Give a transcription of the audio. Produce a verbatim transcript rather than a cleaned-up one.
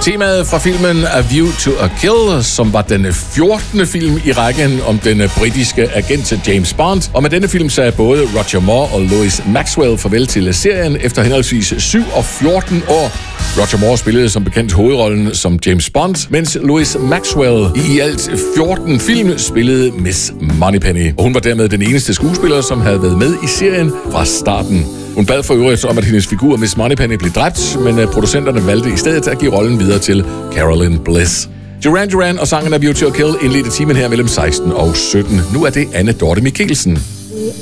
Temaet fra filmen A View to a Kill, som var den fjortende film i rækken om den britiske agent James Bond. Og med denne film sagde både Roger Moore og Louis Maxwell farvel til serien efter henholdsvis syv og fjorten år. Roger Moore spillede som bekendt hovedrollen som James Bond, mens Louis Maxwell i i alt fjorten film spillede Miss Moneypenny. Og hun var dermed den eneste skuespiller, som havde været med i serien fra starten. Hun bad for øvrigt om, at hendes figur Miss Moneypenny blev dræbt, men producenterne valgte i stedet at give rollen videre til Carolyn Bliss. Duran Duran og sangen A View to a Kill indledte timen her mellem seksten og sytten. Nu er det Anne Dorthe Michelsen.